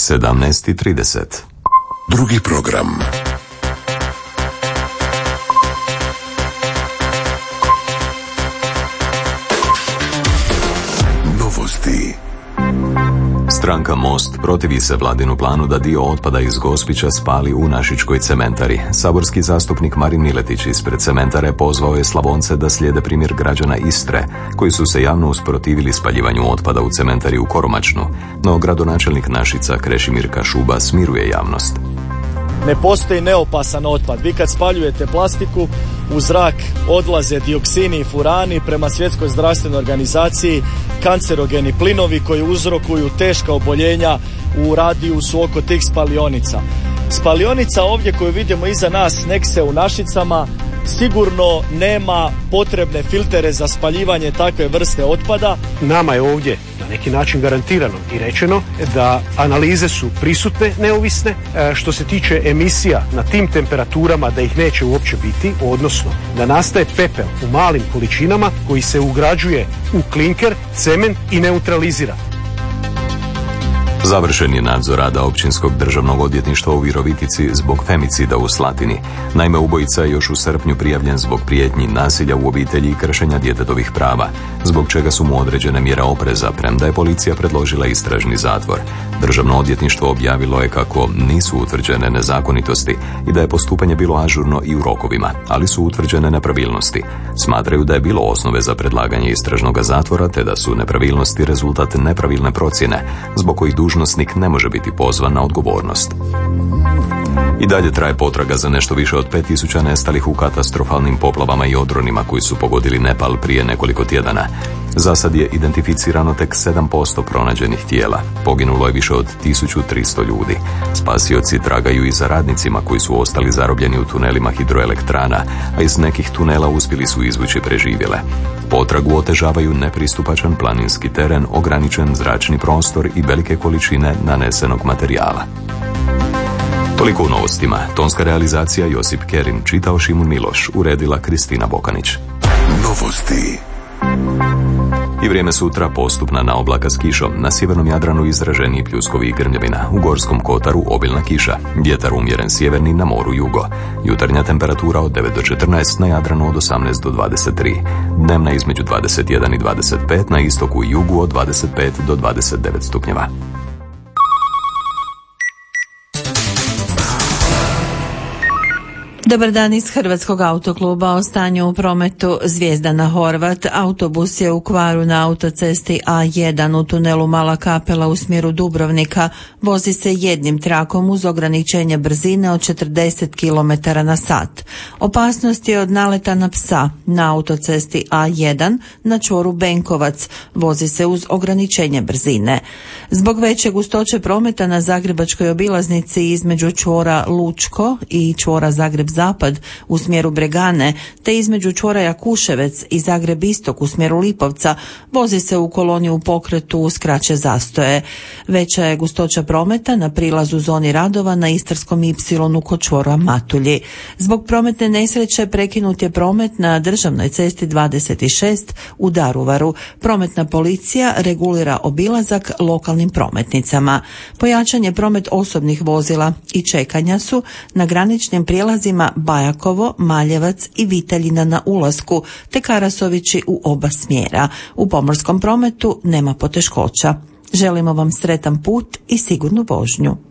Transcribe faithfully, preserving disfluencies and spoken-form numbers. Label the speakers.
Speaker 1: sedamnaest i trideset.
Speaker 2: Drugi program. Novosti.
Speaker 1: Stranka Most protivi se vladinu planu da dio otpada iz Gospića spali u Našičkoj cementari. Saborski zastupnik Marin Miletić ispred cementare pozvao je Slavonce da slijede primjer građana Istre, koji su se javno usprotivili spaljivanju otpada u cementari u Koromačnu, no gradonačelnik Našica Krešimir Kašuba smiruje javnost.
Speaker 3: Ne postoji neopasan otpad. Vi kad spaljujete plastiku, u zrak odlaze dioksini i furani, prema Svjetskoj zdravstvenoj organizaciji kancerogeni plinovi koji uzrokuju teška oboljenja u radijusu oko tih spalionica. Spalionica ovdje koju vidimo iza nas, Nekse u Našicama, sigurno nema potrebne filtere za spaljivanje takve vrste otpada.
Speaker 4: Nama je ovdje na neki način garantirano i rečeno da analize su prisutne, neovisne. E, što se tiče emisija na tim temperaturama da ih neće uopće biti, odnosno da nastaje pepel u malim količinama koji se ugrađuje u klinker, cement i neutralizira.
Speaker 1: Završen je nadzor rada Općinskog državnog odvjetništva u Virovitici zbog femicida u Slatini. Naime, ubojica je još u srpnju prijavljen zbog prijetnji, nasilja u obitelji i kršenja djetetovih prava, zbog čega su mu određene mjere opreza, premda je policija predložila istražni zatvor. Državno odvjetništvo objavilo je kako nisu utvrđene nezakonitosti i da je postupanje bilo ažurno i u rokovima, ali su utvrđene nepravilnosti. Smatraju da je bilo osnove za predlaganje istražnog zatvora, te da su nepravilnosti rezultat nepravilne procjene, zbog kojih dužnosnik ne može biti pozvan na odgovornost. I dalje traje potraga za nešto više od pet tisuća nestalih u katastrofalnim poplavama i odronima koji su pogodili Nepal prije nekoliko tjedana. Za sad je identificirano tek sedam posto pronađenih tijela. Poginulo je više od tisuću tristo ljudi. Spasioci tragaju i za radnicima koji su ostali zarobljeni u tunelima hidroelektrana, a iz nekih tunela uspjeli su izvući preživjele. Potragu otežavaju nepristupačan planinski teren, ograničen zračni prostor i velike količine nanesenog materijala. Toliko u novostima. Tonska realizacija Josip Kerin, čitao Šimun Miloš, uredila Kristina Bokanić.
Speaker 2: Novosti.
Speaker 1: I vrijeme sutra postupna naoblaka s kišom. Na sjevernom Jadranu izraženiji pljuskovi i grmljavina. U Gorskom kotaru obilna kiša. Vjetar umjeren sjeverni, na moru jugo. Jutarnja temperatura od devet do četrnaest, na Jadranu od osamnaest do dvadeset tri. Dnevna između dvadeset jedan i dvadeset pet, na istoku i jugu od dvadeset pet do dvadeset devet stupnjeva.
Speaker 5: Dobar dan iz Hrvatskog autokluba. O stanju u prometu. Zvijezdana Horvat. Autobus je u kvaru na autocesti A jedan u tunelu Mala Kapela u smjeru Dubrovnika. Vozi se jednim trakom uz ograničenje brzine od četrdeset kilometara na sat. Opasnost je od naleta na psa na autocesti A jedan na čvoru Benkovac. Vozi se uz ograničenje brzine. Zbog veće gustoće prometa na zagrebačkoj obilaznici između čvora Lučko i čvora Zagreb Zapad u smjeru Bregane, te između čvora Jakuševec i Zagreb Istok u smjeru Lipovca, vozi se u koloni u pokretu uz kraće zastoje. Veća je gustoća prometa na prilazu zoni radova na Istarskom ipsilonu kod čvora Matulji. Zbog prometne nesreće prekinut je promet na državnoj cesti dvadeset šest u Daruvaru. Prometna policija regulira obilazak lokalnim prometnicama. Pojačan je promet osobnih vozila i čekanja su na graničnim prijelazima Bajakovo, Maljevac i Viteljina na ulasku, te Karasovići u oba smjera. U pomorskom prometu nema poteškoća. Želimo vam sretan put i sigurnu vožnju.